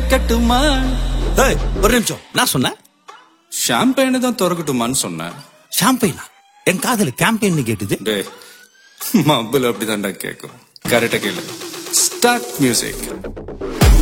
திறக்கட்டுமா? ஏய், ஒரு நிமிஷம். நான் சொன்னேன் ஷாம்பெயினை தான் திறக்கட்டுமான்னு சொன்னேன். ஷாம்பெயினா? என் காதல கேம்பெயின் கேட்டுது. டேய், மப்பிள் அப்படிதான்டா கேட்கும். கரெக்டா கேளு. Start music.